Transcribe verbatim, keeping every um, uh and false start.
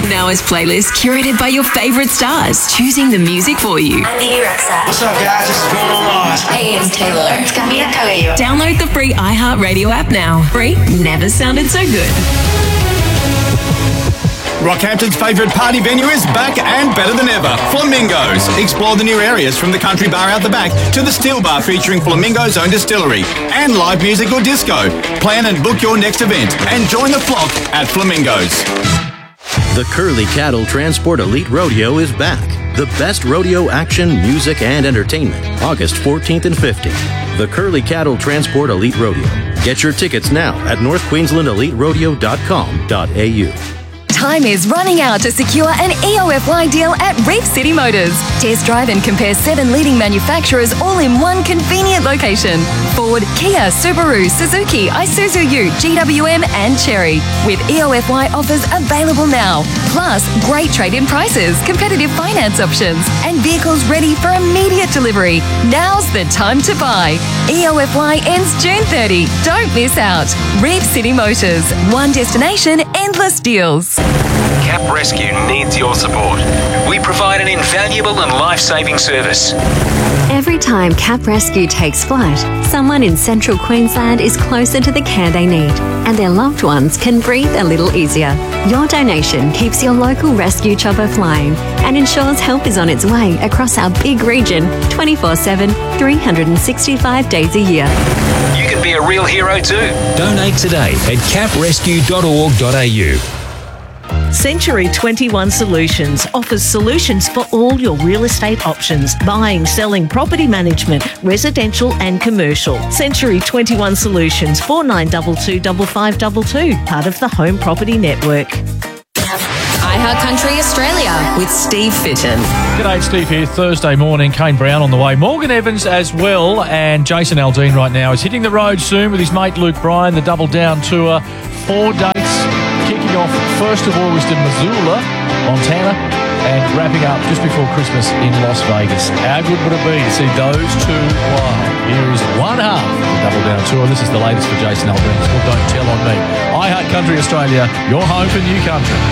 Now-ish playlist curated by your favourite stars, choosing the music for you. I'm Didi Rexa. What's up, guys? This is Bruno Mars. Hey, it's Taylor. It's Camila Cabello. Download the free iHeartRadio app now. Free never sounded so good. Rockhampton's favourite party venue is back and better than ever. Flamingos. Explore the new areas from the country bar out the back to the steel bar featuring Flamingo's own distillery and live music or disco. Plan and book your next event and join the flock at Flamingos. The Curly Cattle Transport Elite Rodeo is back. The best rodeo action, music, and entertainment. August fourteenth and fifteenth. The Curly Cattle Transport Elite Rodeo. Get your tickets now at north queensland elite rodeo dot com dot a u. Time is running out to secure an E O F Y deal at Reef City Motors. Test drive and compare seven leading manufacturers all in one convenient location. Ford, Kia, Subaru, Suzuki, Isuzu U, G W M and Chery. With E O F Y offers available now. Plus, great trade-in prices, competitive finance options and vehicles ready for immediate delivery. Now's the time to buy. E O F Y ends June thirtieth. Don't miss out. Reef City Motors. One destination, endless deals. Cap Rescue needs your support. We provide an invaluable and life-saving service. Every time Cap Rescue takes flight, someone in central Queensland is closer to the care they need, and their loved ones can breathe a little easier. Your donation keeps your local rescue chopper flying and ensures help is on its way across our big region twenty-four seven, three hundred sixty-five days a year. You can be a real hero too. Donate today at cap rescue dot org dot a u. Century twenty-one Solutions offers solutions for all your real estate options: buying, selling, property management, residential and commercial. Century twenty-one Solutions, four nine two two five five two two, part of the Home Property Network. iHeart Country Australia with Steve Fitton. G'day, Steve here. Thursday morning, Kane Brown on the way. Morgan Evans as well, and Jason Aldean right now is hitting the road soon with his mate Luke Bryan, the Double Down Tour. Four dates kicking off first of August in Missoula, Montana, and wrapping up just before Christmas in Las Vegas. How good would it be to see those two live? Here is one half of the Double Down Tour. This is the latest for Jason Aldean. It's called Don't Tell on Me. iHeart Country Australia, your home for new country.